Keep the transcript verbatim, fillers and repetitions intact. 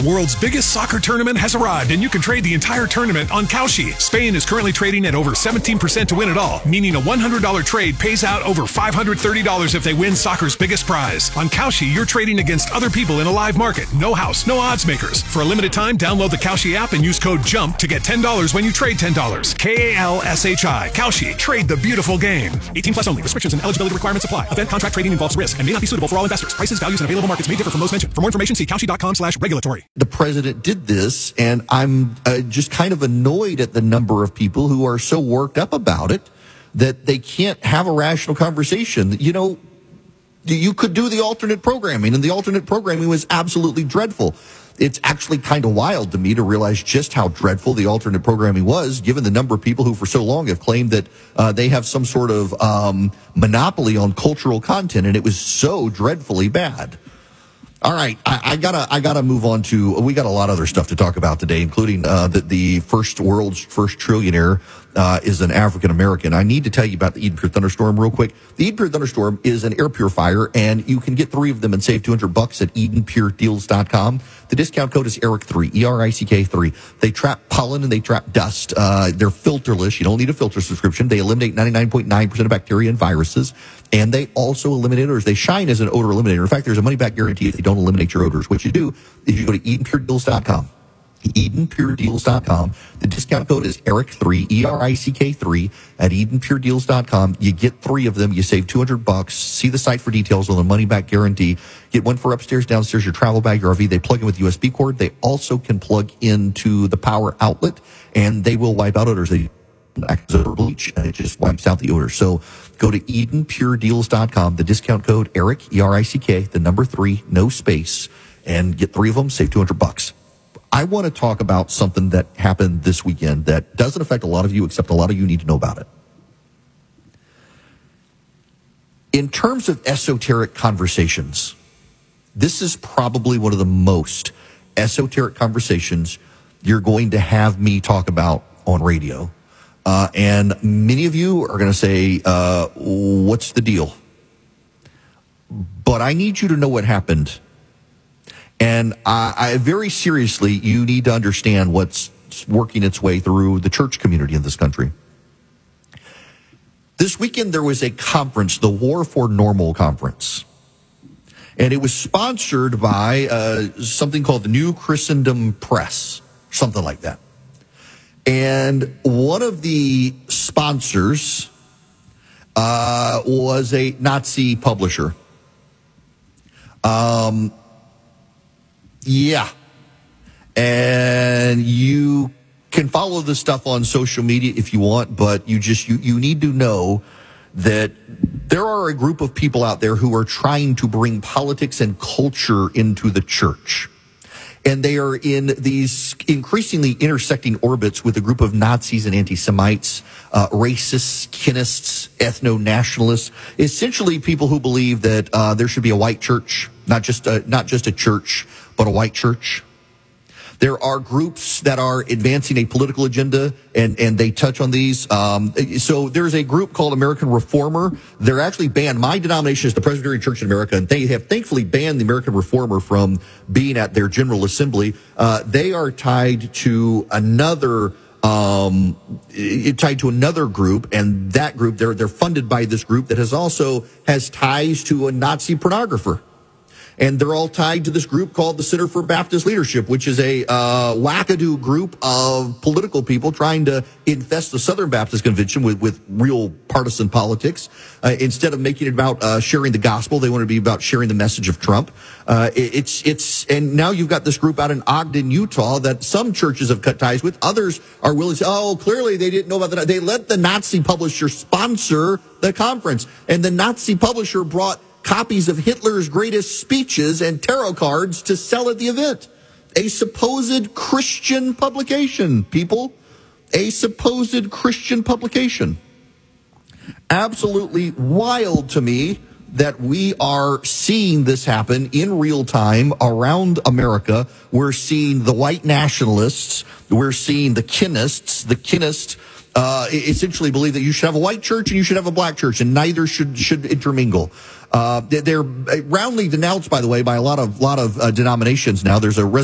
The world's biggest soccer tournament has arrived, and you can trade the entire tournament on Kalshi. Spain is currently trading at over seventeen percent to win it all, meaning a one hundred dollars trade pays out over five hundred thirty dollars if they win soccer's biggest prize. On Kalshi, you're trading against other people in a live market. No house, no odds makers. For a limited time, download the Kalshi app and use code JUMP to get ten dollars when you trade ten dollars. K A L S H I. Kalshi. Trade the beautiful game. eighteen plus only. Restrictions and eligibility requirements apply. Event contract trading involves risk and may not be suitable for all investors. Prices, values, and available markets may differ from those mentioned. For more information, see kalshi.com slash regulatory. The president did this, and I'm uh, just kind of annoyed at the number of people who are so worked up about it that they can't have a rational conversation. You know, you could do the alternate programming, and the alternate programming was absolutely dreadful. It's actually kind of wild to me to realize just how dreadful the alternate programming was, given the number of people who for so long have claimed that uh, they have some sort of um, monopoly on cultural content, and it was so dreadfully bad. All right, I, I gotta, I gotta move on to. We got a lot of other stuff to talk about today, including uh, that the first world's first trillionaire uh, is an African American. I need to tell you about the Eden Pure Thunderstorm real quick. The Eden Pure Thunderstorm is an air purifier, and you can get three of them and save two hundred bucks at eden pure deals dot com. The discount code is Eric three, E R I C K three. They trap pollen and they trap dust. Uh, they're filterless. You don't need a filter subscription. They eliminate ninety-nine point nine percent of bacteria and viruses. And they also eliminate odors. They shine as an odor eliminator. In fact, there's a money-back guarantee if they don't eliminate your odors. What you do is you go to eden pure deals dot com. eden pure deals dot com. The discount code is Eric three, E R I C K three, at eden pure deals dot com. You get three of them. You save two hundred bucks. See the site for details on the money-back guarantee. Get one for upstairs, downstairs, your travel bag, your R V. They plug in with U S B cord. They also can plug into the power outlet, and they will wipe out odors. They act as a bleach, and it just wipes out the odor. So go to eden pure deals dot com. The discount code Eric, E R I C K, the number three, no space, and get three of them. Save two hundred bucks. I want to talk about something that happened this weekend that doesn't affect a lot of you, except a lot of you need to know about it. In terms of esoteric conversations, this is probably one of the most esoteric conversations you're going to have me talk about on radio. Uh, and many of you are going to say, uh, what's the deal? But I need you to know what happened. And I, I very seriously, you need to understand what's working its way through the church community in this country. This weekend, there was a conference, the War for Normal Conference. And it was sponsored by uh, something called the New Christendom Press, something like that. And one of the sponsors uh, was a Nazi publisher. Um, yeah. And you can follow this stuff on social media if you want, but you just, you, you need to know that there are a group of people out there who are trying to bring politics and culture into the church. And they are in these increasingly intersecting orbits with a group of Nazis and anti-Semites, uh, racists, kinists, ethno-nationalists, essentially people who believe that uh, there should be a white church, not just a, not just a church, but a white church. There are groups that are advancing a political agenda, and, and they touch on these. Um, so there's a group called American Reformer. They're actually banned. My denomination is the Presbyterian Church in America, and they have thankfully banned the American Reformer from being at their General Assembly. Uh, they are tied to another um tied to another group, and that group, they're they're funded by this group that has also has ties to a Nazi pornographer. And they're all tied to this group called the Center for Baptist Leadership, which is a uh, wackadoo group of political people trying to infest the Southern Baptist Convention with, with real partisan politics. Uh, instead of making it about uh, sharing the gospel, they want to be about sharing the message of Trump. Uh, it, it's, it's, and now you've got this group out in Ogden, Utah, that some churches have cut ties with. Others are willing to say, oh, clearly they didn't know about that. They let the Nazi publisher sponsor the conference, and the Nazi publisher brought copies of Hitler's greatest speeches and tarot cards to sell at the event. A supposed Christian publication, people. A supposed Christian publication. Absolutely wild to me that we are seeing this happen in real time around America. We're seeing the white nationalists. We're seeing the kinists. The kinists uh, essentially believe that you should have a white church and you should have a black church, and neither should should intermingle. Uh, they're roundly denounced, by the way, by a lot of lot of uh, denominations now. There's a